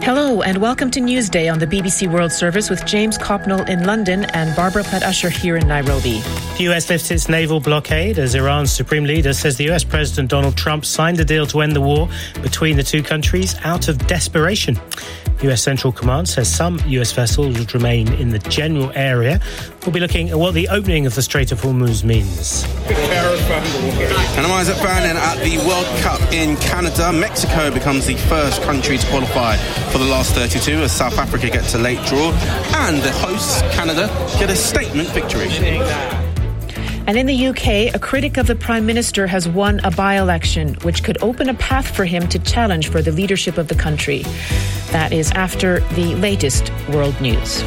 Hello and welcome to Newsday on the BBC World Service with James Copnell in London and Barbara Platt-Usher here in Nairobi. The US lifts its naval blockade as Iran's supreme leader says the US President Donald Trump signed a deal to end the war between the two countries out of desperation. US Central Command says some US vessels would remain in the general area. We'll be looking at what the opening of the Strait of Hormuz means. And I'm Isaac Brandon at the World Cup in Canada. Mexico becomes the first country to qualify for the last 32 as South Africa gets a late draw. And the hosts, Canada, get a statement victory. And in the UK, a critic of the Prime Minister has won a by-election, which could open a path for him to challenge for the leadership of the country. That is after the latest world news.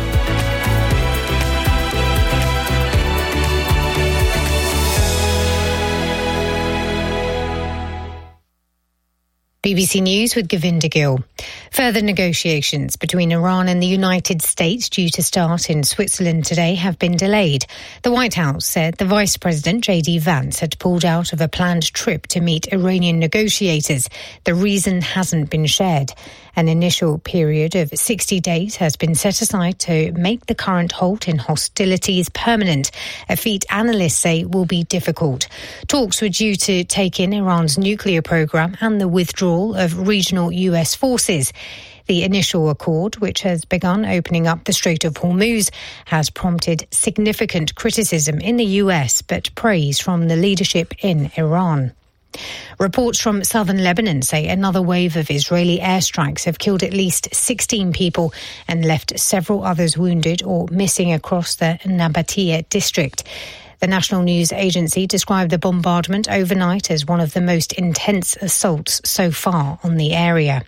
BBC News with Govinda Gill. Further negotiations between Iran and the United States due to start in Switzerland today have been delayed. The White House said the Vice President J.D. Vance had pulled out of a planned trip to meet Iranian negotiators. The reason hasn't been shared. An initial period of 60 days has been set aside to make the current halt in hostilities permanent, a feat analysts say will be difficult. Talks were due to take in Iran's nuclear program and the withdrawal of regional US forces. The initial accord, which has begun opening up the Strait of Hormuz, has prompted significant criticism in the US, but praise from the leadership in Iran. Reports from southern Lebanon say another wave of Israeli airstrikes have killed at least 16 people and left several others wounded or missing across the Nabatea district. The National News Agency described the bombardment overnight as one of the most intense assaults so far on the area.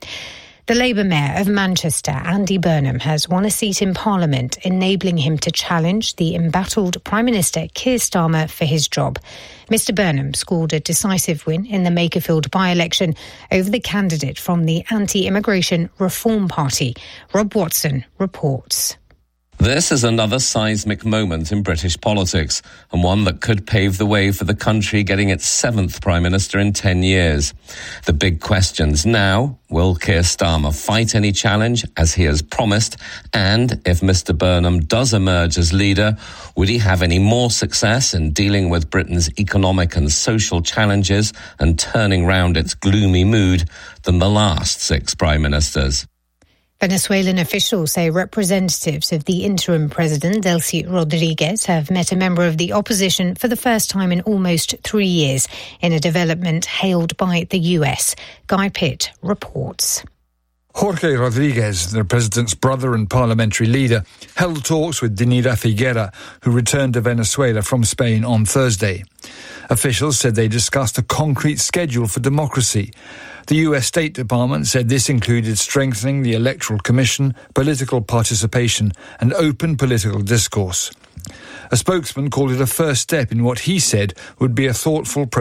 The Labour Mayor of Manchester, Andy Burnham, has won a seat in Parliament, enabling him to challenge the embattled Prime Minister Keir Starmer for his job. Mr Burnham scored a decisive win in the Makerfield by-election over the candidate from the Anti-Immigration Reform Party. Rob Watson reports. This is another seismic moment in British politics, and one that could pave the way for the country getting its 7th Prime Minister in 10 years. The big questions now: will Keir Starmer fight any challenge, as he has promised? And if Mr Burnham does emerge as leader, would he have any more success in dealing with Britain's economic and social challenges and turning round its gloomy mood than the last 6 Prime Ministers? Venezuelan officials say representatives of the interim president, Delcy Rodriguez, have met a member of the opposition for the first time in almost 3 years, in a development hailed by the US. Guy Pitt reports. Jorge Rodriguez, the president's brother and parliamentary leader, held talks with Dinira Figuera, who returned to Venezuela from Spain on Thursday. Officials said they discussed a concrete schedule for democracy. The US State Department said this included strengthening the Electoral Commission, political participation and open political discourse. A spokesman called it a first step in what he said would be a thoughtful process